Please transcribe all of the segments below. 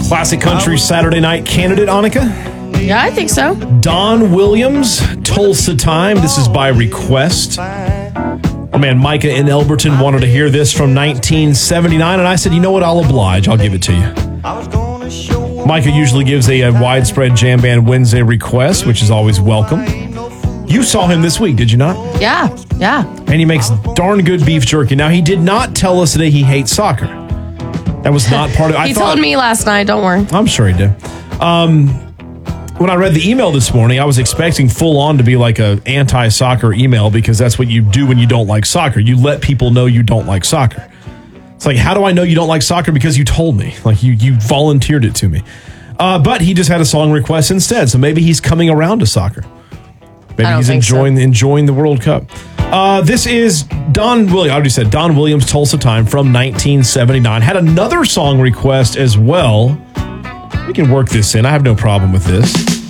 Classic Country Saturday Night candidate, Annika? Yeah, I think so. Don Williams, Tulsa Time. This is by request. Our man Micah in Elberton wanted to hear this from 1979, and I said, you know what, I'll oblige. I'll give it to you. Micah usually gives a widespread Jam Band Wednesday request, which is always welcome. You saw him this week, did you not? Yeah. And he makes darn good beef jerky. Now, he did not tell us today he hates soccer. That was not part of it. He told me last night, don't worry. I'm sure he did. When I read the email this morning, I was expecting full on to be like a anti-soccer email, because that's what you do when you don't like soccer. You let people know you don't like soccer. It's like, how do I know you don't like soccer? Because you told me. Like, you volunteered it to me. But he just had a song request instead, so maybe he's coming around to soccer. Maybe he's enjoying the World Cup. This is Don Williams. I already said Don Williams, Tulsa Time from 1979. Had another song request as well. We can work this in. I have no problem with this.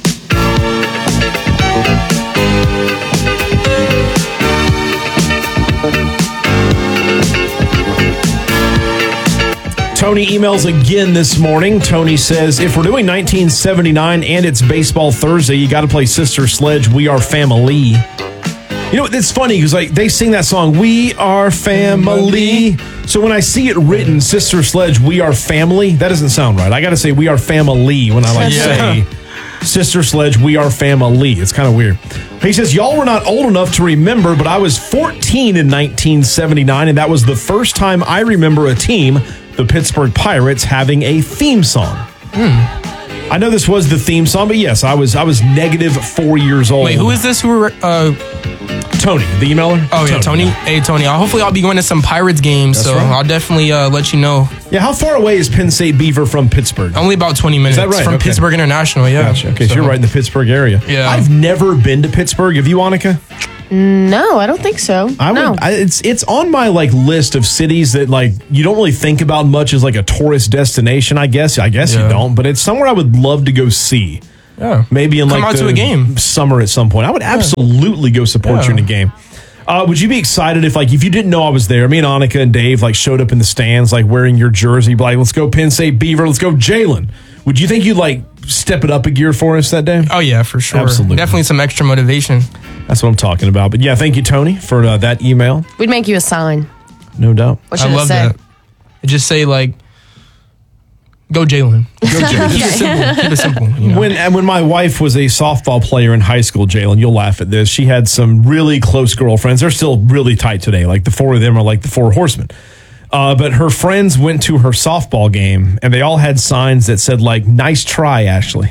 Tony emails again this morning. Tony says, if we're doing 1979 and it's Baseball Thursday, you got to play Sister Sledge, We Are Family. You know, it's funny because like they sing that song, We Are Family. So when I see it written, Sister Sledge, We Are Family, that doesn't sound right. I got to say We Are Family when I say Sister Sledge, We Are Family. It's kind of weird. He says, y'all were not old enough to remember, but I was 14 in 1979, and that was the first time I remember a team, the Pittsburgh Pirates, having a theme song. I know this was the theme song, but yes, I was negative 4 years old. Wait, who is this? Tony, the emailer? Oh, yeah, Tony. Hey, Tony. Hopefully I'll be going to some Pirates games, That's so right. I'll definitely let you know. Yeah, how far away is Penn State Beaver from Pittsburgh? Only about 20 minutes. Is that right? From Okay. Pittsburgh International, yeah. Gotcha. Okay, so you're right in the Pittsburgh area. Yeah. I've never been to Pittsburgh. Have you, Annika? No, I don't think so. It's on my list of cities that you don't really think about much as a tourist destination. I guess you don't, but it's somewhere I would love to go see. Yeah. Maybe in Come out to a game. Summer at some point. I would absolutely go support you in a game. Would you be excited if you didn't know I was there? Me and Annika and Dave showed up in the stands wearing your jersey, let's go Penn State Beaver, let's go Jalen. Would you think you'd step it up a gear for us that day? Oh yeah, for sure. Absolutely. Definitely some extra motivation. That's what I'm talking about. But yeah, thank you, Tony, for that email. We'd make you a sign. No doubt. What should I love that. Just say go Jalen. Go Jalen. Keep it simple. You know? When my wife was a softball player in high school, Jalen, you'll laugh at this. She had some really close girlfriends. They're still really tight today. The four of them are the four horsemen. But her friends went to her softball game, and they all had signs that said nice try, Ashley.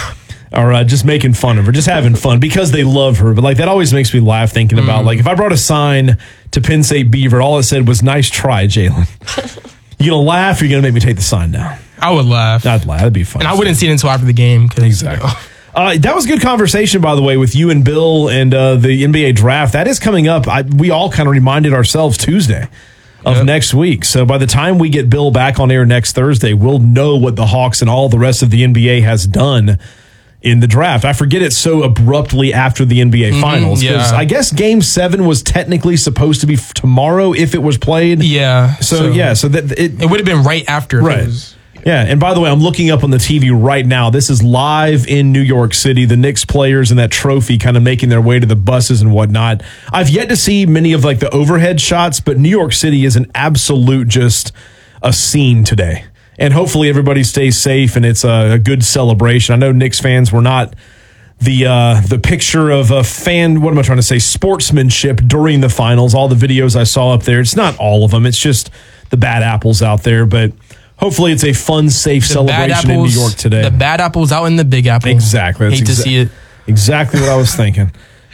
Or just making fun of her, just having fun because they love her. But that always makes me laugh thinking about if I brought a sign to Penn State Beaver, all it said was nice try, Jalen. You gonna laugh or you gonna make me take the sign down? I would laugh. I'd laugh. That'd be fun. And I wouldn't see it until after the game. Exactly. That was a good conversation, by the way, with you and Bill and the NBA draft. That is coming up. We all kind of reminded ourselves Tuesday of next week. So by the time we get Bill back on air next Thursday, we'll know what the Hawks and all the rest of the NBA has done in the draft. I forget it's so abruptly after the NBA Finals. Yeah. I guess Game 7 was technically supposed to be tomorrow if it was played. Yeah. So that it would have been right after. Right. Yeah, and by the way, I'm looking up on the TV right now. This is live in New York City. The Knicks players and that trophy kind of making their way to the buses and whatnot. I've yet to see many of the overhead shots, but New York City is an absolute just a scene today. And hopefully everybody stays safe and it's a good celebration. I know Knicks fans were not the picture of a fan, what am I trying to say, sportsmanship during the finals. All the videos I saw up there, it's not all of them. It's just the bad apples out there, but hopefully it's a fun, safe celebration in New York today. The bad apples out in the big apple. Exactly. Hate to see it. Exactly what I was thinking.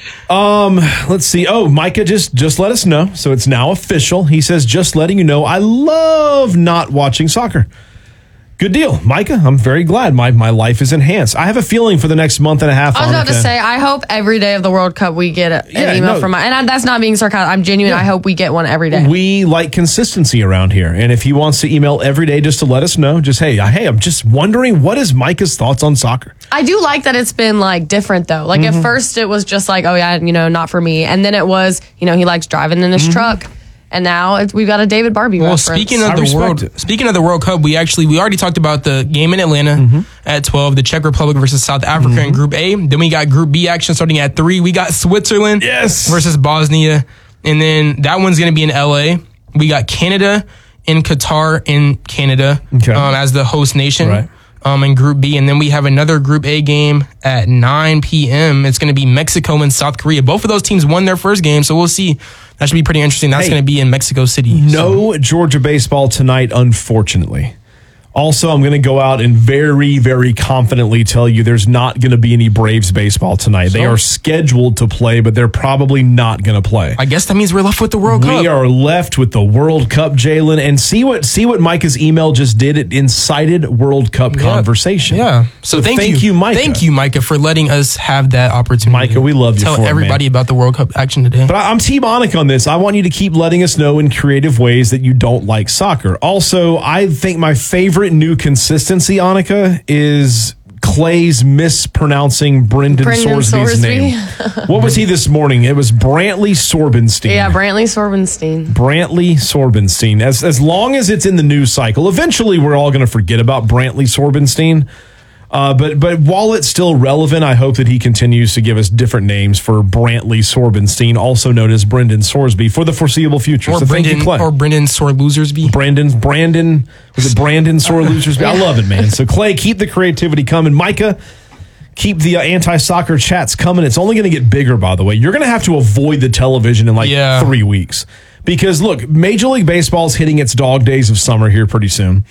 Let's see. Oh, Micah just let us know. So it's now official. He says, just letting you know, I love not watching soccer. Good deal, Micah. I'm very glad my life is enhanced. I have a feeling for the next month and a half. I was about to say, I hope every day of the World Cup we get an email from that's not being sarcastic. I'm genuine. Yeah. I hope we get one every day. We like consistency around here, and if he wants to email every day just to let us know, just hey, I'm just wondering what is Micah's thoughts on soccer. I do like that it's been different though. At first it was just oh yeah, not for me, and then it was he likes driving in his truck. And now we've got a David Barbie reference. Speaking of the World Cup, we already talked about the game in Atlanta at 12, the Czech Republic versus South Africa in Group A. Then we got Group B action starting at 3. We got Switzerland versus Bosnia. And then that one's going to be in LA. We got Canada and Qatar in Canada as the host nation. Right. In Group B. And then we have another Group A game at 9 p.m. It's going to be Mexico and South Korea. Both of those teams won their first game, so we'll see. That should be pretty interesting. That's going to be in Mexico City. No Georgia baseball tonight, unfortunately. Also, I'm going to go out and very, very confidently tell you there's not going to be any Braves baseball tonight. They are scheduled to play, but they're probably not going to play. I guess that means we're left with the World Cup. We are left with the World Cup, Jalen. And see what Micah's email just did? It incited World Cup conversation. Yeah. So thank you, Micah. Thank you, Micah, for letting us have that opportunity. Micah, we love you. Tell everybody about the World Cup action today. But I'm Team Annika on this. I want you to keep letting us know in creative ways that you don't like soccer. Also, I think my favorite new consistency, Annika, is Clay's mispronouncing Brendan Sorsby's name. What was he this morning? It was Brantley Sorbenstein. Yeah, Brantley Sorbenstein. Brantley Sorbenstein. As long as it's in the news cycle, eventually we're all going to forget about Brantley Sorbenstein. But while it's still relevant, I hope that he continues to give us different names for Brantley Sorbenstein, also known as Brendan Sorsby, for the foreseeable future. Or Brendan Sorlosersby. Brandon, was it Brandon Sorlosersby? I love it, man. So Clay, keep the creativity coming. Micah, keep the anti-soccer chats coming. It's only going to get bigger, by the way. You're going to have to avoid the television in 3 weeks. Because, look, Major League Baseball is hitting its dog days of summer here pretty soon.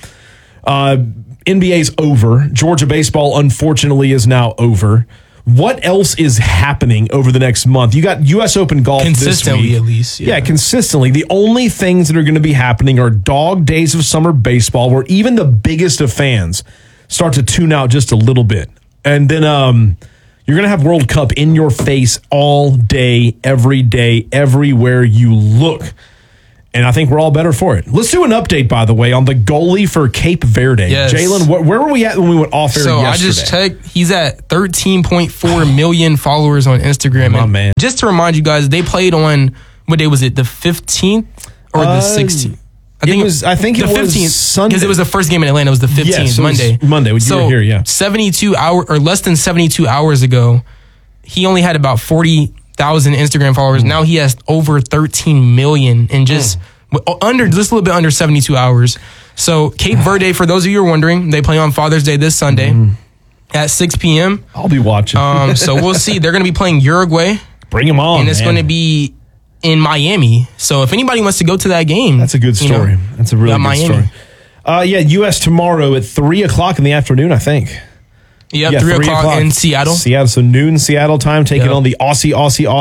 NBA's over. Georgia baseball, unfortunately, is now over. What else is happening over the next month? You got U.S. Open golf consistently, this week. At least. Yeah, consistently. The only things that are going to be happening are dog days of summer baseball, where even the biggest of fans start to tune out just a little bit. And then you're going to have World Cup in your face all day, everywhere you look. And I think we're all better for it. Let's do an update, by the way, on the goalie for Cape Verde. Yes. Jalen, where were we at when we went off air yesterday? I just checked. He's at 13.4 million followers on Instagram. My man. Just to remind you guys, they played on, what day was it, the 15th or the 16th? I think it was 15th, Sunday. Because it was the first game in Atlanta. It was the 15th, Monday. Monday, when you were here, yeah. 72 hours, or less than 72 hours ago, he only had about 40,000 Instagram followers. Now he has over 13 million in just a little bit under 72 hours. So Cape Verde, for those of you who are wondering, they play on Father's Day this Sunday at 6 p.m. I'll be watching. So we'll see. They're going to be playing Uruguay. Bring them on, and it's going to be in Miami. So if anybody wants to go to that game, that's a good story. That's a really good story. U.S. tomorrow at 3 o'clock in the afternoon, I think. Yep, 3 o'clock in Seattle. So noon Seattle time, taking on the Aussie,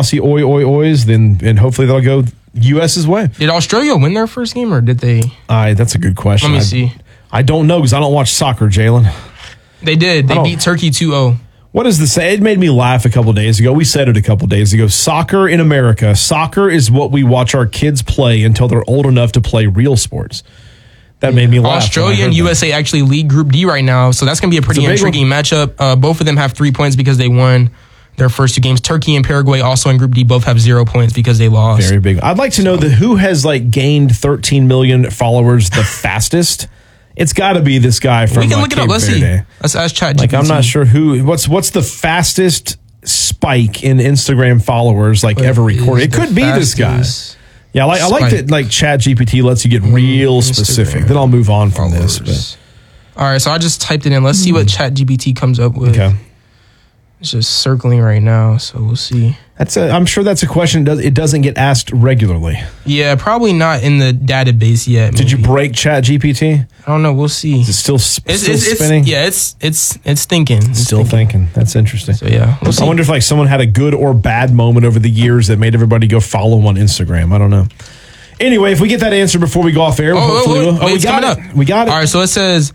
oys. Then hopefully they'll go U.S.'s way. Did Australia win their first game, or did they? That's a good question. Let me see. I don't know because I don't watch soccer, Jalen. They did. They beat Turkey 2-0. What is this? It made me laugh a couple days ago. We said it a couple days ago. Soccer in America. Soccer is what we watch our kids play until they're old enough to play real sports. That made me laugh. Australia and USA actually lead Group D right now, so that's going to be a pretty intriguing matchup. Both of them have 3 points because they won their first two games. Turkey and Paraguay also in Group D both have 0 points because they lost. Very big. I'd like to know who has gained 13 million followers the fastest. It's got to be this guy from. We can look it up. Let's see. Let's ask ChatGPT. I'm not sure who. What's the fastest spike in Instagram followers ever recorded? It could be this guy. Yeah, I like that. ChatGPT lets you get real specific. Then I'll move on from this. But. All right, so I just typed it in. Let's see what ChatGPT comes up with. Okay. It's just circling right now, so we'll see. I'm sure that's a question. It doesn't get asked regularly. Yeah, probably not in the database yet. Did you break ChatGPT? I don't know. We'll see. Is it still spinning? Yeah, it's thinking. Still thinking. That's interesting. So yeah, we'll see. I wonder if someone had a good or bad moment over the years that made everybody go follow on Instagram. I don't know. Anyway, if we get that answer before we go off air, we got it. We got it. All right, so it says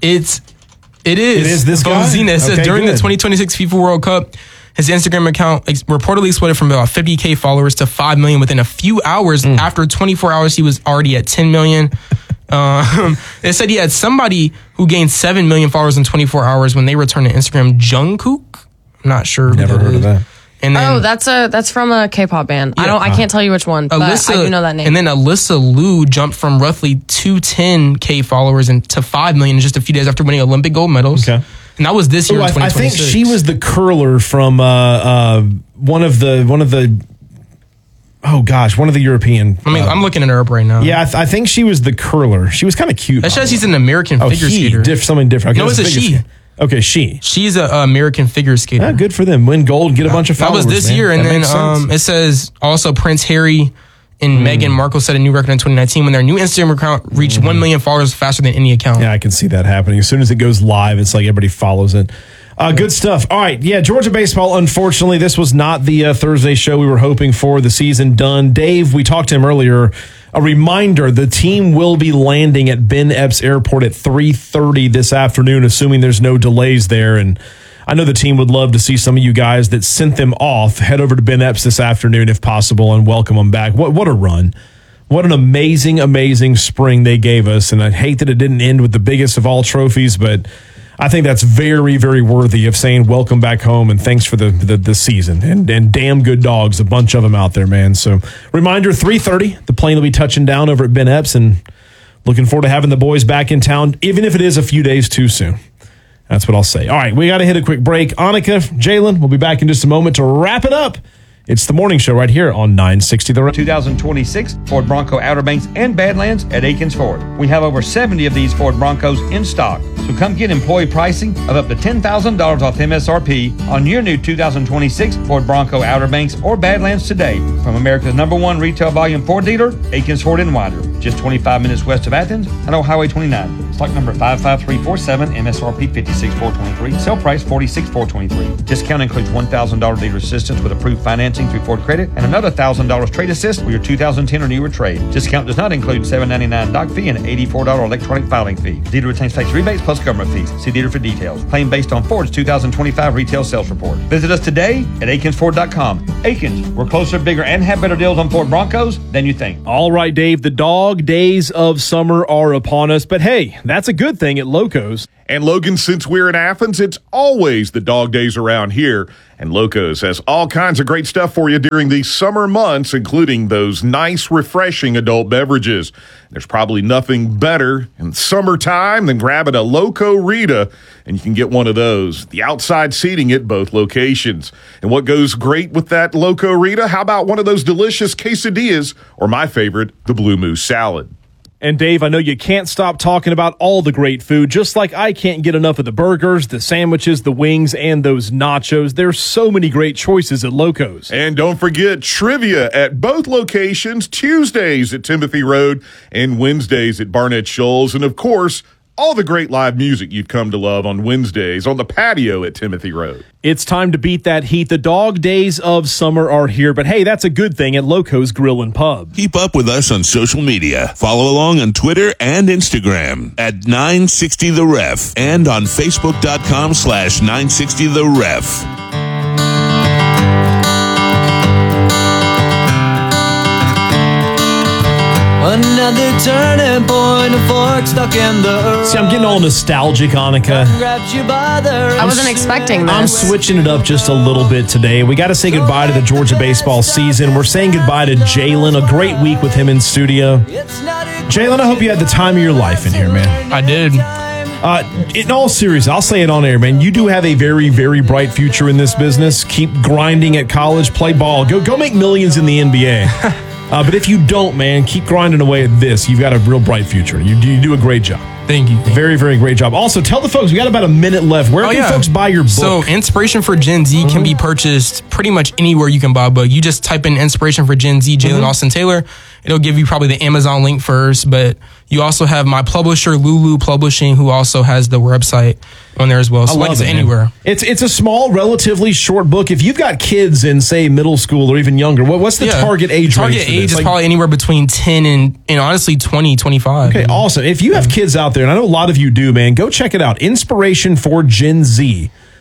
It is this guy? It says during the 2026 FIFA World Cup, his Instagram account reportedly exploded from about 50K followers to 5 million within a few hours. After 24 hours, he was already at 10 million. It said he had somebody who gained 7 million followers in 24 hours when they returned to Instagram. Jungkook? I'm not sure. Never heard of that. And then, that's from a K-pop band. Yeah. I can't tell you which one, but I do know that name. And then Alyssa Liu jumped from roughly 210K followers to 5 million just a few days after winning Olympic gold medals. Okay. And that was this year. I think she was the curler from one of the European. I'm looking at her up right now. Yeah, I think she was the curler. She was kind of cute. That shows she's an American figure skater. Something different. Okay, no, it's a she. Okay, she. She's an American figure skater. Good for them. Win gold, get a bunch of followers. That was this year. And then it says also Prince Harry and Meghan Markle set a new record in 2019 when their new Instagram account reached 1 million followers faster than any account. Yeah, I can see that happening. As soon as it goes live, it's like everybody follows it. Good stuff. All right. Yeah, Georgia baseball, unfortunately, this was not the Thursday show we were hoping for. The season done. Dave, we talked to him earlier. A reminder, the team will be landing at Ben Epps Airport at 3:30 this afternoon, assuming there's no delays there. And I know the team would love to see some of you guys that sent them off head over to Ben Epps this afternoon if possible and welcome them back. What a run. What an amazing, amazing spring they gave us. And I hate that it didn't end with the biggest of all trophies, but I think that's very, very worthy of saying welcome back home and thanks for the season. And damn good dogs, a bunch of them out there, man. So reminder, 3:30, the plane will be touching down over at Ben Epps, and looking forward to having the boys back in town, even if it is a few days too soon. That's what I'll say. All right, we got to hit a quick break. Annika, Jalen, we'll be back in just a moment to wrap it up. It's the morning show right here on 960 The Ref. 2026 Ford Bronco Outer Banks and Badlands at Aikens Ford. We have over 70 of these Ford Broncos in stock. So come get employee pricing of up to $10,000 off MSRP on your new 2026 Ford Bronco Outer Banks or Badlands today from America's #1 retail volume Ford dealer, Aikens Ford in Winder. Just 25 minutes west of Athens and on Highway 29. Stock number 55347, MSRP $56,423. Sale price $46,423. Discount includes $1,000 dealer assistance with approved financing through Ford Credit and another $1,000 trade assist for your 2010 or newer trade. Discount does not include $7.99 doc fee and an $84 electronic filing fee. Dealer retains tax rebates plus government fees. See dealer for details. Claim based on Ford's 2025 retail sales report. Visit us today at AikensFord.com. Aikens, we're closer, bigger, and have better deals on Ford Broncos than you think. All right, Dave, the dog days of summer are upon us, but hey, that's a good thing at Locos. And Logan, since we're in Athens, it's always the dog days around here. And Locos has all kinds of great stuff for you during these summer months, including those nice, refreshing adult beverages. There's probably nothing better in summertime than grabbing a Loco Rita, and you can get one of those. The outside seating at both locations. And what goes great with that Loco Rita? How about one of those delicious quesadillas, or my favorite, the Blue Moose salad? And Dave, I know you can't stop talking about all the great food, just like I can't get enough of the burgers, the sandwiches, the wings, and those nachos. There's so many great choices at Locos. And don't forget trivia at both locations, Tuesdays at Timothy Road and Wednesdays at Barnett Shoals. And of course, all the great live music you've come to love on Wednesdays on the patio at Timothy Road. It's time to beat that heat. The dog days of summer are here, but hey, that's a good thing at Locos Grill and Pub. Keep up with us on social media. Follow along on Twitter and Instagram at 960 The Ref and on Facebook.com/960 The Ref. Another turning point, a fork stuck in the road. See, I'm getting all nostalgic, Annika. I wasn't expecting this. I'm switching it up just a little bit today. We got to say goodbye to the Georgia baseball season. We're saying goodbye to Jalen. A great week with him in studio. Jalen, I hope you had the time of your life in here, man. I did. In all seriousness, I'll say it on air, man. You do have a very, very bright future in this business. Keep grinding at college. Play ball. Go make millions in the NBA. But if you don't, man, keep grinding away at this. You've got a real bright future. You do a great job. Thank you. Very, very great job. Also, tell the folks, we got about a minute left. Where can folks buy your book? So, Inspiration for Gen Z can be purchased pretty much anywhere you can buy a book. You just type in Inspiration for Gen Z, Jalen Austin Taylor. It'll give you probably the Amazon link first, but you also have my publisher, Lulu Publishing, who also has the website on there as well. So, like it's anywhere. It's a small, relatively short book. If you've got kids in, say, middle school or even younger, what's the target age range? Target age is probably anywhere between 10 and honestly 20, 25. Okay, awesome. If you have kids out there, and I know a lot of you do, man, go check it out. Inspiration for Gen Z.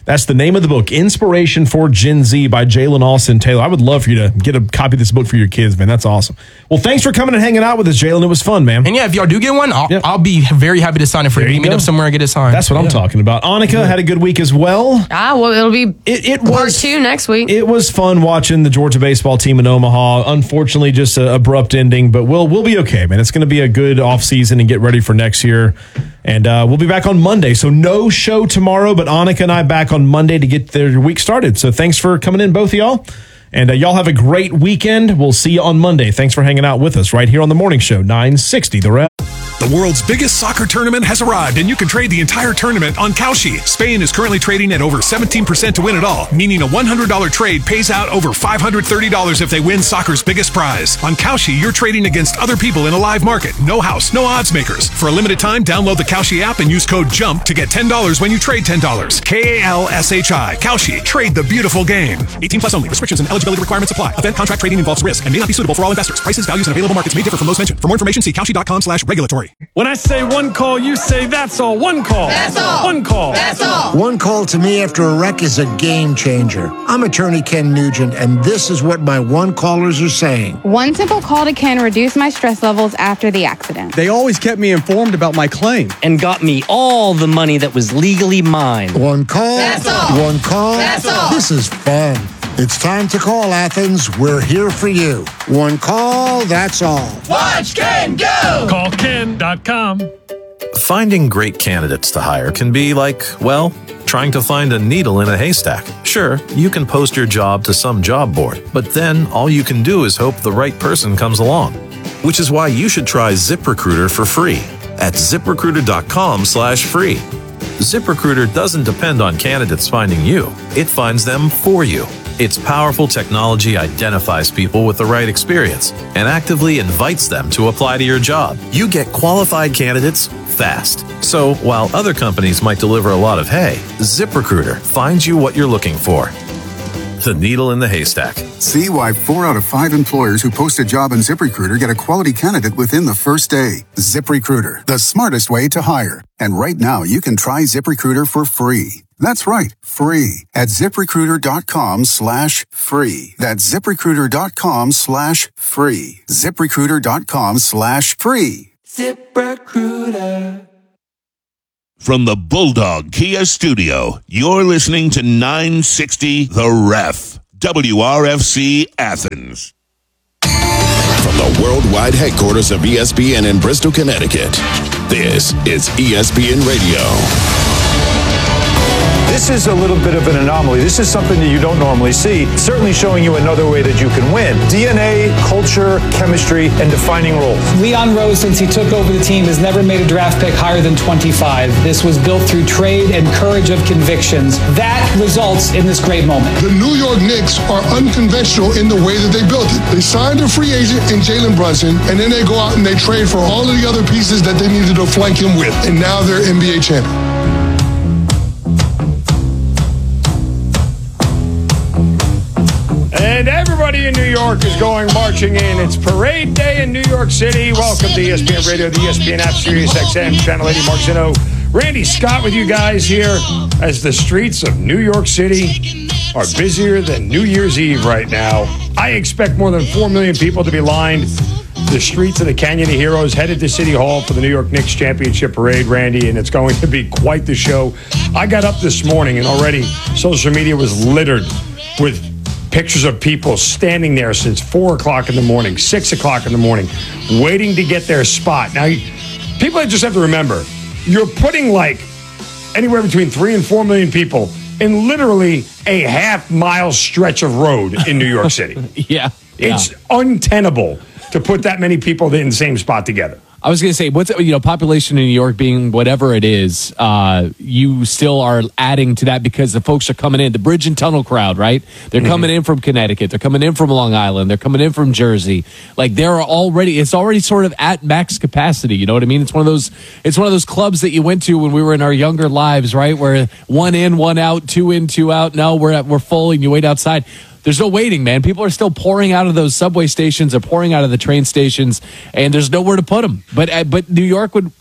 That's the name of the book, Inspiration for Gen Z by Jalen Austin Taylor. I would love for you to get a copy of this book for your kids, man. That's awesome. Well, thanks for coming and hanging out with us, Jalen. It was fun, man. And yeah, if y'all do get one, I'll be very happy to sign it for you. Meet up somewhere and get it signed. That's what I'm talking about. Annika had a good week as well. Well, it'll be part 2 next week. It was fun watching the Georgia baseball team in Omaha. Unfortunately, just an abrupt ending, but we'll be okay, man. It's going to be a good offseason and get ready for next year. And we'll be back on Monday. So no show tomorrow, but Annika and I back on Monday to get their week started. So thanks for coming in, both of y'all. And y'all have a great weekend. We'll see you on Monday. Thanks for hanging out with us right here on the morning show, 960 The Ref. The world's biggest soccer tournament has arrived, and you can trade the entire tournament on Kalshi. Spain is currently trading at over 17% to win it all, meaning a $100 trade pays out over $530 if they win soccer's biggest prize. On Kalshi, you're trading against other people in a live market. No house, no odds makers. For a limited time, download the Kalshi app and use code JUMP to get $10 when you trade $10. Kalshi. Kalshi. Trade the beautiful game. 18 plus only. Restrictions and eligibility requirements apply. Event contract trading involves risk and may not be suitable for all investors. Prices, values, and available markets may differ from those mentioned. For more information, see Kalshi.com/regulatory. When I say one call, you say that's all. One call. That's all. One call. That's all. One call to me after a wreck is a game changer. I'm attorney Ken Nugent, and this is what my one callers are saying. One simple call to Ken reduced my stress levels after the accident. They always kept me informed about my claim. And got me all the money that was legally mine. One call. That's all. One call. That's all. This is fun. It's time to call, Athens. We're here for you. One call, that's all. Watch Ken go! CallKen.com. Finding great candidates to hire can be like, well, trying to find a needle in a haystack. Sure, you can post your job to some job board, but then all you can do is hope the right person comes along. Which is why you should try ZipRecruiter for free at ZipRecruiter.com/free. ZipRecruiter doesn't depend on candidates finding you. It finds them for you. Its powerful technology identifies people with the right experience and actively invites them to apply to your job. You get qualified candidates fast. So while other companies might deliver a lot of hay, ZipRecruiter finds you what you're looking for. The needle in the haystack. See why 4 out of 5 employers who post a job on ZipRecruiter get a quality candidate within the first day. ZipRecruiter, the smartest way to hire. And right now, you can try ZipRecruiter for free. That's right, free at ZipRecruiter.com/free. That's ZipRecruiter.com/free. ZipRecruiter.com/free. ZipRecruiter. From the Bulldog Kia Studio, you're listening to 960 The Ref, WRFC Athens. From the worldwide headquarters of ESPN in Bristol, Connecticut, this is ESPN Radio. This is a little bit of an anomaly. This is something that you don't normally see. Certainly showing you another way that you can win. DNA, culture, chemistry, and defining roles. Leon Rose, since he took over the team, has never made a draft pick higher than 25. This was built through trade and courage of convictions. That results in this great moment. The New York Knicks are unconventional in the way that they built it. They signed a free agent in Jalen Brunson, and then they go out and they trade for all of the other pieces that they needed to flank him with. And now they're NBA champions. And everybody in New York is going marching in. It's parade day in New York City. Welcome to ESPN Radio, the ESPN app, Sirius XM, Channel 80, Mark Zinno, Randy Scott with you guys here as the streets of New York City are busier than New Year's Eve right now. I expect more than 4 million people to be lined the streets of the Canyon of Heroes, headed to City Hall for the New York Knicks championship parade, Randy, and it's going to be quite the show. I got up this morning and already social media was littered with pictures of people standing there since 4 o'clock in the morning, 6 o'clock in the morning, waiting to get their spot. Now, people just have to remember, you're putting like anywhere between 3 and 4 million people in literally a half-mile stretch of road in New York City. Yeah. It's untenable to put that many people in the same spot together. I was going to say, what's population in New York being whatever it is, you still are adding to that because the folks are coming in. The bridge and tunnel crowd, right? They're coming in from Connecticut. They're coming in from Long Island. They're coming in from Jersey. Like it's already sort of at max capacity. You know what I mean? It's one of those clubs that you went to when we were in our younger lives, right? Where 1 in, 1 out, 2 in, 2 out. No, we're full and you wait outside. There's no waiting, man. People are still pouring out of those subway stations or pouring out of the train stations, and there's nowhere to put them. But New York would,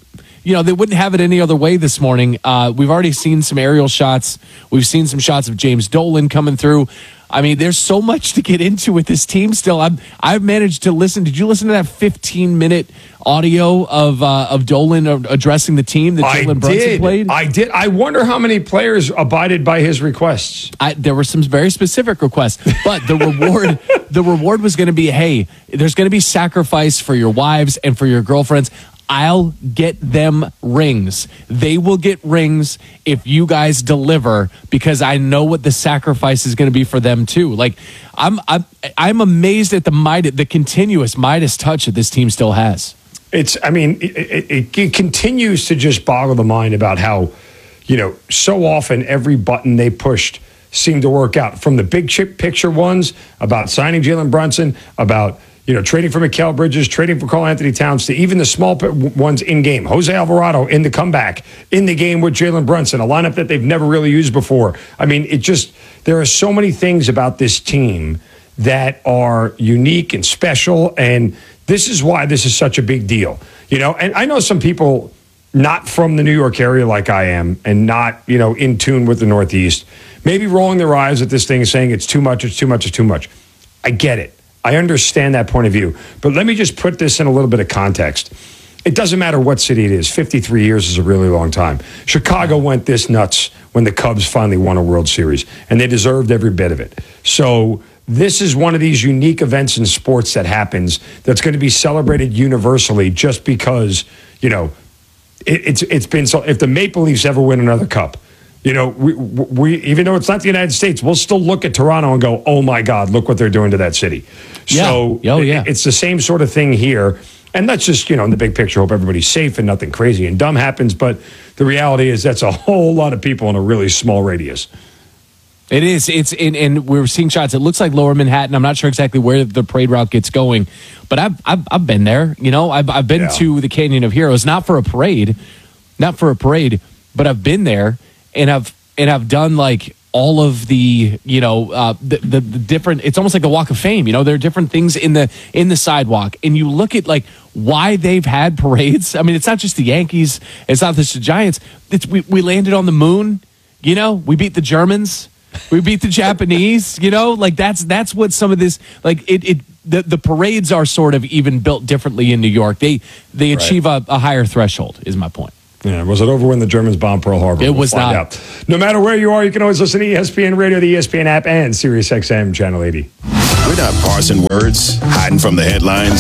they wouldn't have it any other way this morning. We've already seen some aerial shots. We've seen some shots of James Dolan coming through. I mean, there's so much to get into with this team still. I've managed to listen. Did you listen to that 15-minute audio of Dolan addressing the team that Jalen Brunson played? I did. I wonder how many players abided by his requests. There were some very specific requests, but the reward was going to be, hey, there's going to be sacrifice for your wives and for your girlfriends. I'll get them rings. They will get rings if you guys deliver, because I know what the sacrifice is going to be for them too. Like I'm amazed at the continuous Midas touch that this team still has. It continues to just boggle the mind about how, so often every button they pushed seemed to work out. From the big chip picture ones about signing Jalen Brunson, about trading for Mikal Bridges, trading for Karl-Anthony Towns, to even the small ones in game. Jose Alvarado in the comeback, in the game with Jalen Brunson, a lineup that they've never really used before. I mean, there are so many things about this team that are unique and special, and this is why this is such a big deal. And I know some people not from the New York area like I am, and not, in tune with the Northeast, maybe rolling their eyes at this thing and saying it's too much, it's too much, it's too much. I get it. I understand that point of view. But let me just put this in a little bit of context. It doesn't matter what city it is. 53 years is a really long time. Chicago went this nuts when the Cubs finally won a World Series, and they deserved every bit of it. So this is one of these unique events in sports that happens that's going to be celebrated universally just because, it's been so. If the Maple Leafs ever win another cup, we even though it's not the United States, we'll still look at Toronto and go, oh my God, look what they're doing to that city. Yeah. So it's the same sort of thing here. And that's just, in the big picture, hope everybody's safe and nothing crazy and dumb happens. But the reality is that's a whole lot of people in a really small radius. It is. And we're seeing shots. It looks like Lower Manhattan. I'm not sure exactly where the parade route gets going, but I've been there. I've been to the Canyon of Heroes, not for a parade, but I've been there. And I've done like all of the the different. It's almost like the Walk of Fame. There are different things in the sidewalk, and you look at like why they've had parades. I mean, it's not just the Yankees. It's not just the Giants. We landed on the moon. We beat the Germans. We beat the Japanese. Like that's what some of this like the parades are sort of even built differently in New York. They achieve a higher threshold. Is my point. Yeah, was it over when the Germans bombed Pearl Harbor? It was not. Out. No matter where you are, you can always listen to ESPN Radio, the ESPN app, and SiriusXM Channel 80. We're not parsing words, hiding from the headlines.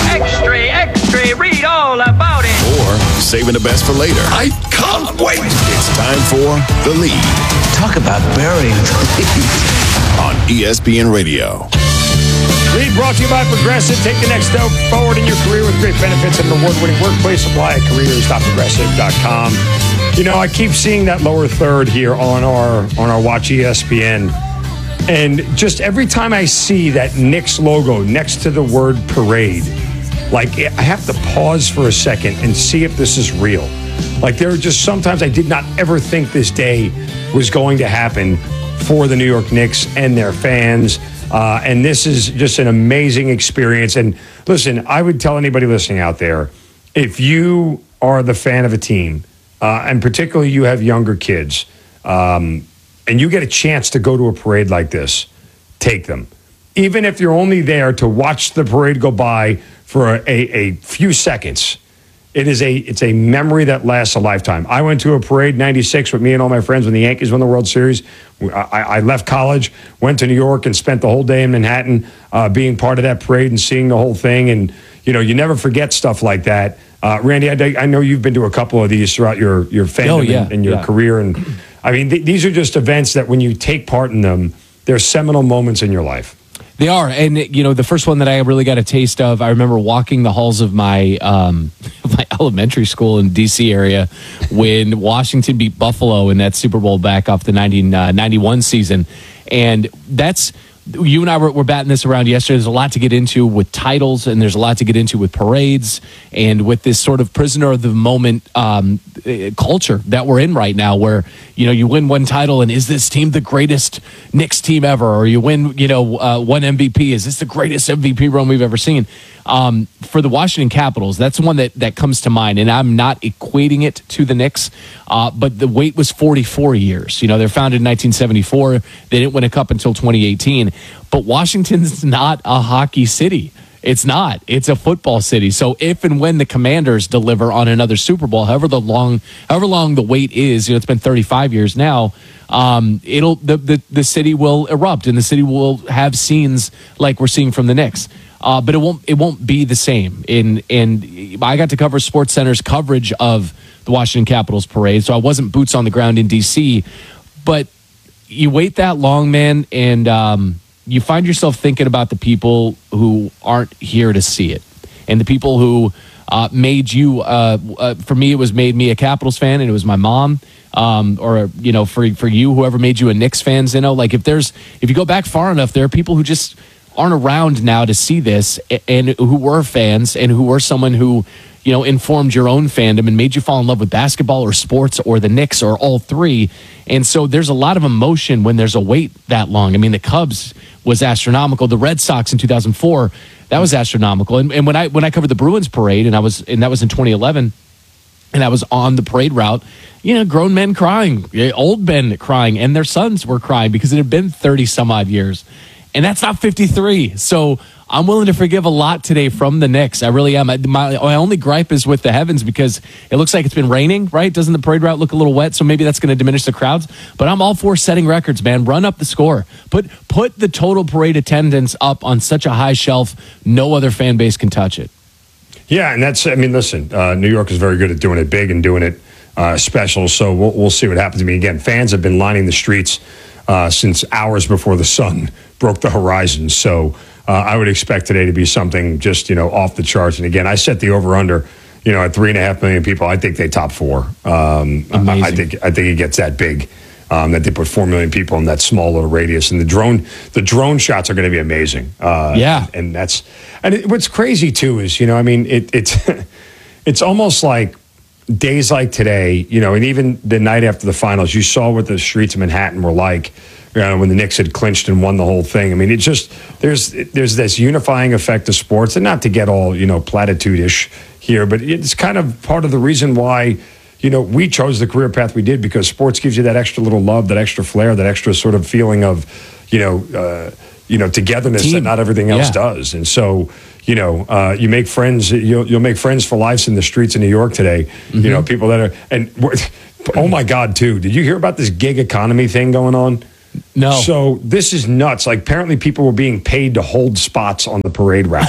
Extra, read all about it. Or saving the best for later. I can't wait. It's time for The Lead. Talk about burying the lead. On ESPN Radio. Lead brought to you by Progressive. Take the next step forward in your career with great benefits and an award-winning workplace. Apply at careers.progressive.com. I keep seeing that lower third here on our Watch ESPN. And just every time I see that Knicks logo next to the word parade, like I have to pause for a second and see if this is real. Like there are just sometimes I did not ever think this day was going to happen for the New York Knicks and their fans. And this is just an amazing experience. And listen, I would tell anybody listening out there, if you are the fan of a team, and particularly you have younger kids, and you get a chance to go to a parade like this, take them. Even if you're only there to watch the parade go by for a few seconds, it's a memory that lasts a lifetime. I went to a parade in '96 with me and all my friends when the Yankees won the World Series. I left college, went to New York, and spent the whole day in Manhattan being part of that parade and seeing the whole thing. And, you never forget stuff like that. Randy, I know you've been to a couple of these throughout your fandom and your career. And, I mean, these are just events that when you take part in them, they're seminal moments in your life. They are. And, the first one that I really got a taste of, I remember walking the halls of my my elementary school in D.C. area when Washington beat Buffalo in that Super Bowl back off the 91 season. And that's, you and I were batting this around yesterday. There's a lot to get into with titles, and there's a lot to get into with parades, and with this sort of prisoner of the moment culture that we're in right now, where you win one title, and is this team the greatest Knicks team ever? Or you win one MVP, is this the greatest MVP run we've ever seen? For the Washington Capitals, that's the one that comes to mind, and I'm not equating it to the Knicks, but the wait was 44 years. They're founded in 1974. They didn't win a cup until 2018. But Washington's not a hockey city. It's not. It's a football city. So if and when the Commanders deliver on another Super Bowl, however long the wait is, it's been 35 years now, the city will erupt and the city will have scenes like we're seeing from the Knicks. But it won't be the same. And I got to cover SportsCenter's coverage of the Washington Capitals parade, so I wasn't boots on the ground in D.C. But you wait that long, man, and you find yourself thinking about the people who aren't here to see it, and the people who made you. For me, it made me a Capitals fan, and it was my mom. Or for you, whoever made you a Knicks fan, like if you go back far enough, there are people who just aren't around now to see this, and who were fans, and who were someone who informed your own fandom and made you fall in love with basketball or sports or the Knicks or all three. And so there's a lot of emotion when there's a wait that long. I mean, the Cubs was astronomical. The Red Sox in 2004, that was astronomical. And when I covered the Bruins parade, and that was in 2011, and I was on the parade route, grown men crying, old men crying, and their sons were crying because it had been 30 some odd years. And that's not 53. So I'm willing to forgive a lot today from the Knicks. I really am. My only gripe is with the heavens because it looks like it's been raining, right? Doesn't the parade route look a little wet? So maybe that's going to diminish the crowds. But I'm all for setting records, man. Run up the score. Put the total parade attendance up on such a high shelf, no other fan base can touch it. Yeah, and listen, New York is very good at doing it big and doing it special. So we'll see what happens. Again, fans have been lining the streets since hours before the sun broke the horizon. So I would expect today to be something just, off the charts. And again, I set the over-under, at 3.5 million people. I think they top 4. I think it gets that big, that they put 4 million people in that small little radius. And the drone shots are going to be amazing. And what's crazy too is, it's almost like days like today, and even the night after the finals, you saw what the streets of Manhattan were like. When the Knicks had clinched and won the whole thing. I mean, it's just there's this unifying effect of sports, and not to get all platitude-ish here, but it's kind of part of the reason why we chose the career path we did, because sports gives you that extra little love, that extra flair, that extra sort of feeling of togetherness that not everything else does. And so you make friends. You'll make friends for life in the streets of New York today. Mm-hmm. People that are oh my God, too. Did you hear about this gig economy thing going on? No. So this is nuts. Like, apparently people were being paid to hold spots on the parade route.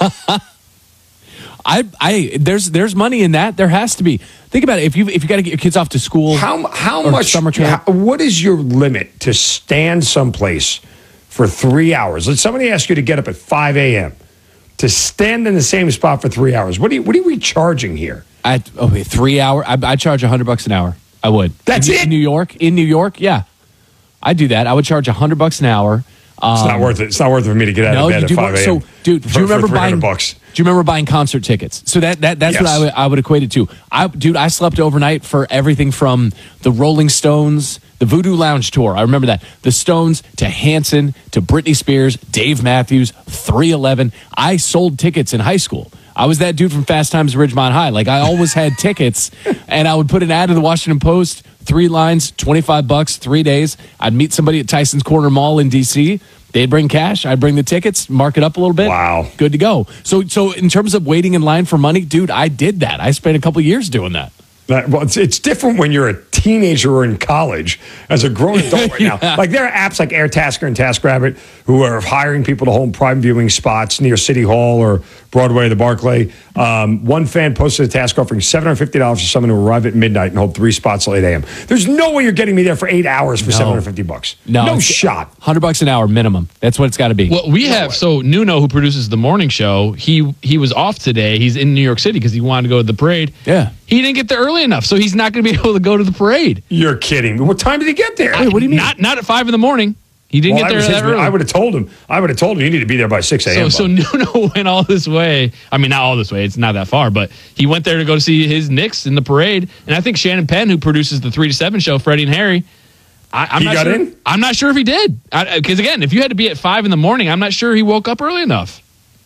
There's money in that. There has to be. Think about it. If you got to get your kids off to school, how much summer camp? What is your limit to stand someplace for 3 hours? Let somebody ask you to get up at 5 a.m. to stand in the same spot for 3 hours. What are we charging here? 3 hour. I charge $100 an hour. I would. That's it. In New York, yeah. I do that. I would charge $100 an hour. It's not worth it. It's not worth it for me to get out of bed at 5 a.m. So, dude, do you remember buying $300? Do you remember buying concert tickets? So that's yes. What I would equate it to. I slept overnight for everything from the Rolling Stones, the Voodoo Lounge tour. I remember that. The Stones to Hanson to Britney Spears, Dave Matthews, 311. I sold tickets in high school. I was that dude from Fast Times at Ridgemont High. Like, I always had tickets, and I would put an ad in the Washington Post, 3 lines, $25, 3 days. I'd meet somebody at Tyson's Corner Mall in D.C. They'd bring cash. I'd bring the tickets, mark it up a little bit. Wow. Good to go. So in terms of waiting in line for money, dude, I did that. I spent a couple of years doing that. Well, it's different when you're a teenager or in college. As a grown adult right now, like, there are apps like AirTasker and TaskRabbit who are hiring people to hold prime viewing spots near City Hall or Broadway or the Barclay. One fan posted a task offering $750 for someone to arrive at midnight and hold 3 spots till 8 a.m. There's no way you're getting me there for 8 hours for $750. No shot. $100 an hour minimum. That's what it's got to be. Well, so Nuno, who produces the morning show, he was off today. He's in New York City because he wanted to go to the parade. Yeah. He didn't get there early enough, so he's not going to be able to go to the parade. You're kidding me. What time did he get there? Wait, what do you mean? Not at 5 in the morning. He didn't get there that early. I would have told him you need to be there by 6 a.m. So Nuno went all this way. I mean, not all this way. It's not that far, but he went there to go see his Knicks in the parade. And I think Shannon Penn, who produces the 3 to 7 show, Freddie and Harry, I'm not sure if he did. Because, again, if you had to be at 5 in the morning, I'm not sure he woke up early enough.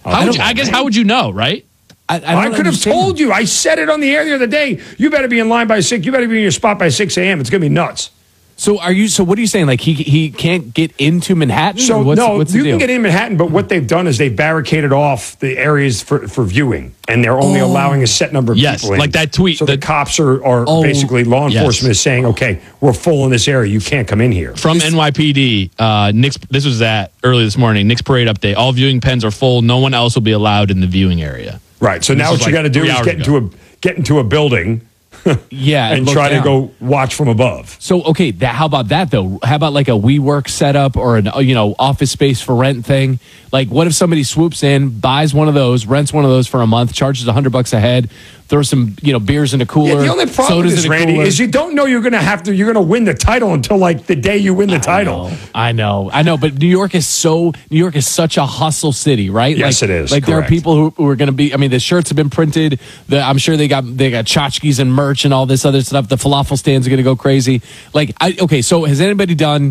How would you know, right? I could have told you. I said it on the air the other day. You better be in line by 6. You better be in your spot by 6 a.m. It's going to be nuts. So what are you saying? Like he can't get into Manhattan? So what's you can get in Manhattan, but what they've done is they've barricaded off the areas for viewing, and they're only allowing a set number of people in. Like that tweet. So the cops are basically law enforcement is saying, okay, we're full in this area. You can't come in here. From NYPD, Nick's. This was early this morning. Nick's parade update. All viewing pens are full. No one else will be allowed in the viewing area. Right. So now what you got to do is get into a building. And try to go watch from above. So, okay, how about that, though? How about like a WeWork setup or an office space for rent thing? Like, what if somebody swoops in, buys one of those, rents one of those for a month, charges $100 a head, throws some beers in a cooler. Yeah, the only problem with this, Randy, is you don't know you're going to win the title until like the day you win the title. I know. But New York is such a hustle city, right? Yes, it is. Like there are people who are going to be. I mean, the shirts have been printed. I'm sure they got tchotchkes and merch and all this other stuff. The falafel stands are going to go crazy. So has anybody done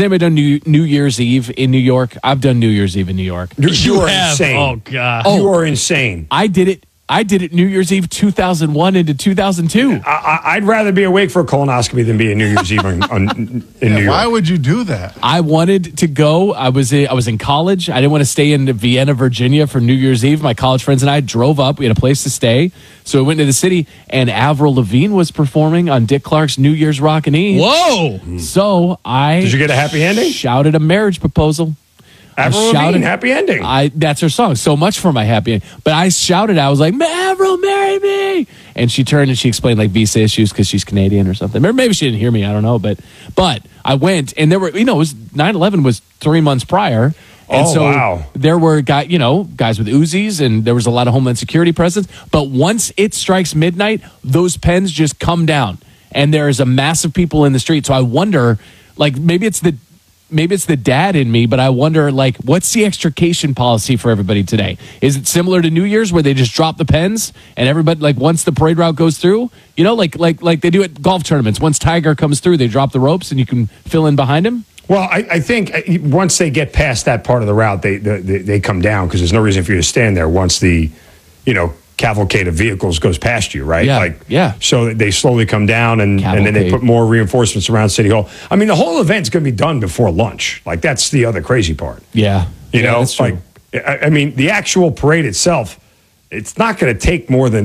New Year's Eve in New York? I've done New Year's Eve in New York. You are insane. Oh God. You are insane. I did it New Year's Eve 2001 into 2002. I'd rather be awake for a colonoscopy than be a New Year's Eve in New York. Why would you do that? I wanted to go. I was in college. I didn't want to stay in Vienna, Virginia for New Year's Eve. My college friends and I drove up. We had a place to stay. So we went to the city, and Avril Lavigne was performing on Dick Clark's New Year's Rockin' Eve. Whoa! So Did you get a happy ending? Shouted a marriage proposal. Avril Lavigne, happy ending. That's her song. So much for my happy ending. But I shouted, I was like, Avril, marry me. And she turned and she explained like visa issues because she's Canadian or something. Or maybe she didn't hear me. I don't know. But I went, and there were, it was 9/11 was 3 months prior. And wow. There were guys with Uzis, and there was a lot of Homeland Security presence. But once it strikes midnight, those pens just come down, and there is a mass of people in the street. So I wonder, like, maybe it's the dad in me, but I wonder, like, what's the extrication policy for everybody today? Is it similar to New Year's where they just drop the pens and everybody, like, once the parade route goes through, like they do at golf tournaments. Once Tiger comes through, they drop the ropes and you can fill in behind him? Well, I think once they get past that part of the route, they come down because there's no reason for you to stand there once the, cavalcade of vehicles goes past you, right? Yeah. So they slowly come down and then they put more reinforcements around City Hall. I mean, the whole event's going to be done before lunch. Like, that's the other crazy part. Yeah. That's true. I mean, the actual parade itself, it's not going to take more than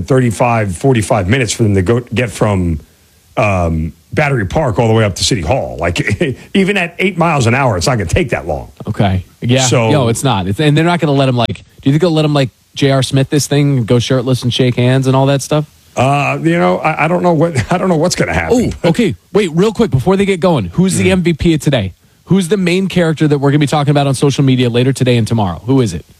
45 minutes for them to get from Battery Park all the way up to City Hall. Like, even at 8 miles an hour, it's not going to take that long. Okay. Yeah. So, no, it's not. And they're not going to let them, like, do you think they'll let them, like, J.R. Smith this thing, go shirtless and shake hands and all that stuff? I don't know what's going to happen. Oh, okay. Wait, real quick before they get going, who's the MVP of today? Who's the main character that we're going to be talking about on social media later today and tomorrow? Who is it?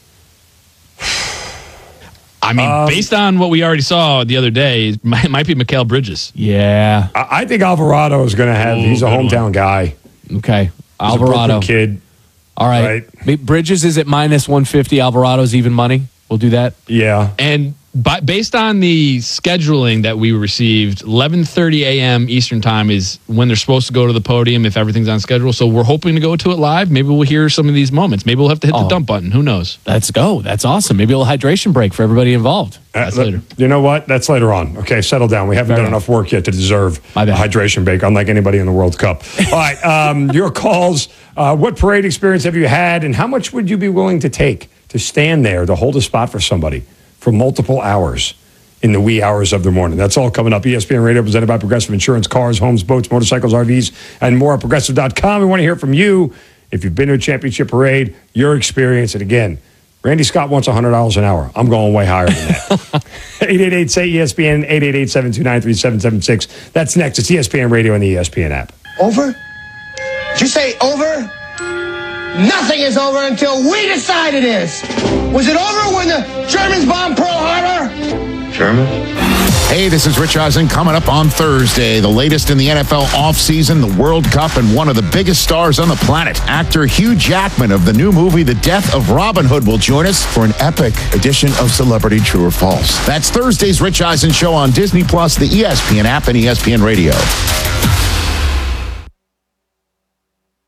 I mean, based on what we already saw the other day, it might be Mikal Bridges. Yeah. I think Alvarado is going to have. He's a hometown guy. Okay, He's Alvarado a kid. All right. Bridges is at minus 150. Alvarado's even money. We'll do that. Yeah. And based on the scheduling that we received, 11:30 a.m. Eastern time is when they're supposed to go to the podium if everything's on schedule. So we're hoping to go to it live. Maybe we'll hear some of these moments. Maybe we'll have to hit the dump button. Who knows? Let's go. That's awesome. Maybe a little hydration break for everybody involved. That's later. You know what? That's later on. Okay, settle down. We haven't done enough work yet to deserve a hydration break, unlike anybody in the World Cup. All right, your calls. What parade experience have you had, and how much would you be willing to take to stand there to hold a spot for somebody for multiple hours in the wee hours of the morning? That's all coming up. ESPN Radio, presented by Progressive Insurance, cars, homes, boats, motorcycles, RVs, and more at Progressive.com. We want to hear from you. If you've been to a championship parade, your experience. And again, Randy Scott wants $100 an hour. I'm going way higher than that. 888-SAY-ESPN, 888-729-3776. That's next. It's ESPN Radio and the ESPN app. Over? Did you say over? Nothing is over until we decide it is. Was it over when the Germans bombed Pearl Harbor? German? Hey, this is Rich Eisen. Coming up on Thursday, the latest in the NFL offseason, the World Cup, and one of the biggest stars on the planet. Actor Hugh Jackman of the new movie The Death of Robin Hood will join us for an epic edition of Celebrity True or False. That's Thursday's Rich Eisen Show on Disney+, the ESPN app, and ESPN Radio.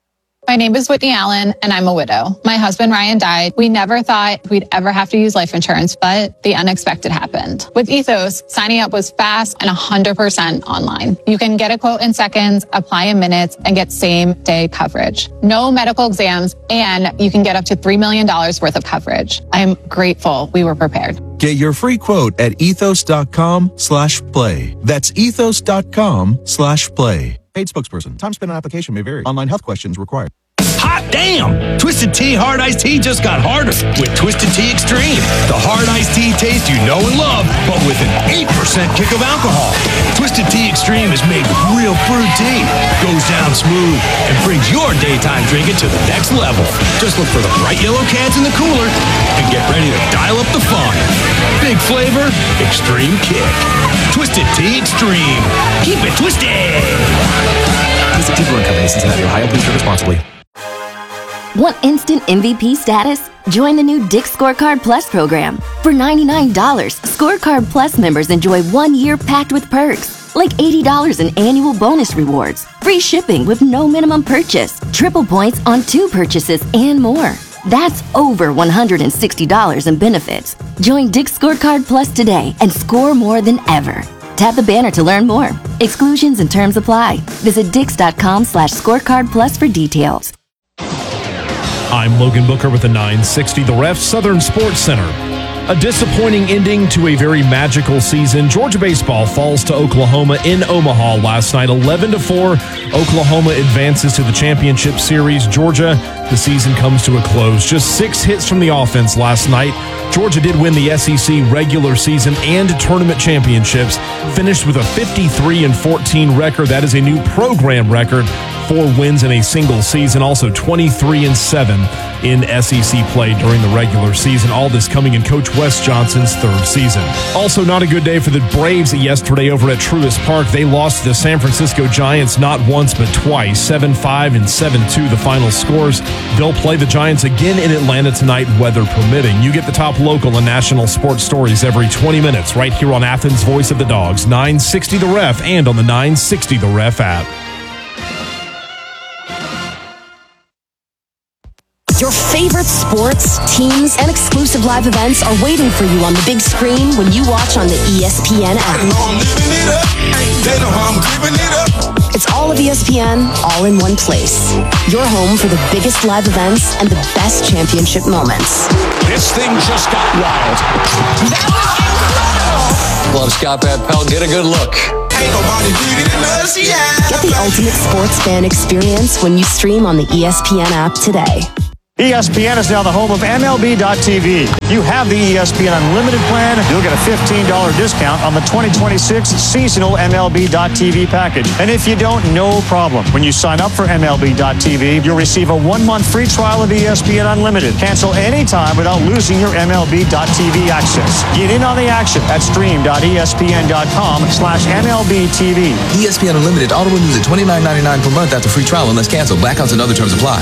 My name is Whitney Allen, and I'm a widow. My husband, Ryan, died. We never thought we'd ever have to use life insurance, but the unexpected happened. With Ethos, signing up was fast and 100% online. You can get a quote in seconds, apply in minutes, and get same-day coverage. No medical exams, and you can get up to $3 million worth of coverage. I am grateful we were prepared. Get your free quote at ethos.com/play. That's ethos.com/play. Paid spokesperson. Time spent on application may vary. Online health questions required. Hot damn! Twisted Tea Hard Iced Tea just got harder with Twisted Tea Extreme. The hard iced tea taste you know and love, but with an 8% kick of alcohol. Twisted Tea Extreme is made with real fruit tea, goes down smooth, and brings your daytime drinking to the next level. Just look for the bright yellow cans in the cooler and get ready to dial up the fun. Big flavor, extreme kick. Twisted Tea Extreme. Keep it twisted! Twisted Tea Brewing Company, Cincinnati, Ohio. Please drink responsibly. Want instant MVP status? Join the new Dick's Scorecard Plus program. For $99, Scorecard Plus members enjoy 1 year packed with perks, like $80 in annual bonus rewards, free shipping with no minimum purchase, triple points on 2 purchases, and more. That's over $160 in benefits. Join Dick's Scorecard Plus today and score more than ever. Tap the banner to learn more. Exclusions and terms apply. Visit dix.com/scorecard plus for details. I'm Logan Booker with the 960 The Ref Southern Sports Center. A disappointing ending to a very magical season. Georgia baseball falls to Oklahoma in Omaha last night, 11-4. Oklahoma advances to the championship series. Georgia, the season comes to a close. Just 6 hits from the offense last night. Georgia did win the SEC regular season and tournament championships. Finished with a 53-14 record. That is a new program record. 4 wins in a single season. Also 23-7 in SEC play during the regular season. All this coming in Coach Wes Johnson's 3rd season. Also not a good day for the Braves yesterday over at Truist Park. They lost to the San Francisco Giants not once but twice. 7-5 and 7-2 the final scores. They'll play the Giants again in Atlanta tonight, weather permitting. You get the top local and national sports stories every 20 minutes right here on Athens' Voice of the Dogs, 960 The Ref, and on the 960 The Ref app. Your favorite sports, teams, and exclusive live events are waiting for you on the big screen when you watch on the ESPN app. It's all of ESPN, all in one place. Your home for the biggest live events and the best championship moments. This thing just got wild. Love Scott Van Pelt. Get a good look. Get the ultimate sports fan experience when you stream on the ESPN app today. ESPN is now the home of MLB.tv. If you have the ESPN Unlimited plan, you'll get a $15 discount on the 2026 seasonal MLB.tv package. And if you don't, no problem. When you sign up for MLB.tv, you'll receive a 1-month free trial of ESPN Unlimited. Cancel anytime without losing your MLB.tv access. Get in on the action at stream.espn.com/MLBTV. ESPN Unlimited. Auto renews at $29.99 per month after free trial unless canceled. Blackouts and other terms apply.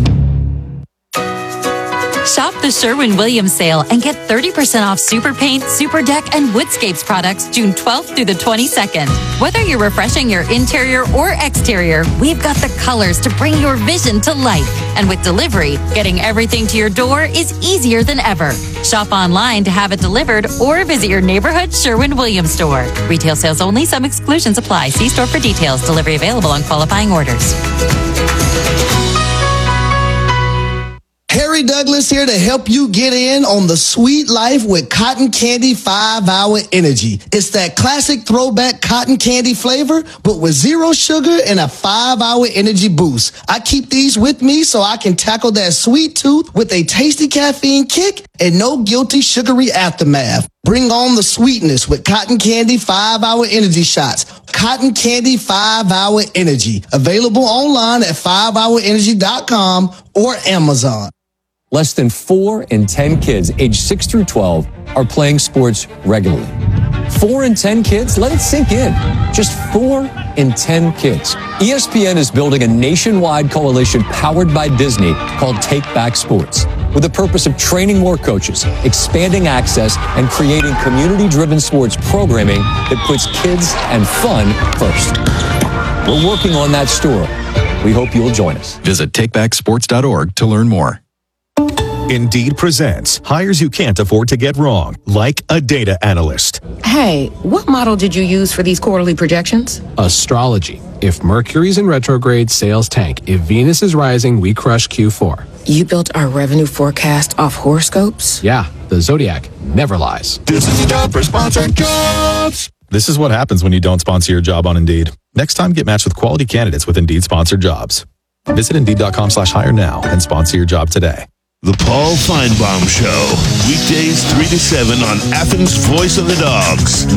Shop the Sherwin-Williams sale and get 30% off Super Paint, Super Deck, and Woodscapes products June 12th through the 22nd. Whether you're refreshing your interior or exterior, we've got the colors to bring your vision to life. And with delivery, getting everything to your door is easier than ever. Shop online to have it delivered or visit your neighborhood Sherwin-Williams store. Retail sales only. Some exclusions apply. See store for details. Delivery available on qualifying orders. Harry Douglas here to help you get in on the sweet life with Cotton Candy 5-Hour Energy. It's that classic throwback cotton candy flavor, but with 0 sugar and a 5-hour energy boost. I keep these with me so I can tackle that sweet tooth with a tasty caffeine kick and no guilty sugary aftermath. Bring on the sweetness with Cotton Candy 5-Hour Energy Shots. Cotton Candy 5-Hour Energy. Available online at 5hourenergy.com or Amazon. Less than 4 in 10 kids aged 6 through 12 are playing sports regularly. 4 in 10 kids? Let it sink in. Just 4 in 10 kids. ESPN is building a nationwide coalition powered by Disney called Take Back Sports, with the purpose of training more coaches, expanding access, and creating community-driven sports programming that puts kids and fun first. We're working on that story. We hope you'll join us. Visit takebacksports.org to learn more. Indeed presents hires you can't afford to get wrong, like a data analyst. Hey, what model did you use for these quarterly projections? Astrology. If Mercury's in retrograde, sales tank. If Venus is rising, we crush Q4. You built our revenue forecast off horoscopes? Yeah, the Zodiac never lies. This is the job for sponsored jobs. This is what happens when you don't sponsor your job on Indeed. Next time, get matched with quality candidates with Indeed sponsored jobs. Visit Indeed.com/hire now and sponsor your job today. The Paul Feinbaum Show. Weekdays 3 to 7 on Athens' Voice of the Dogs,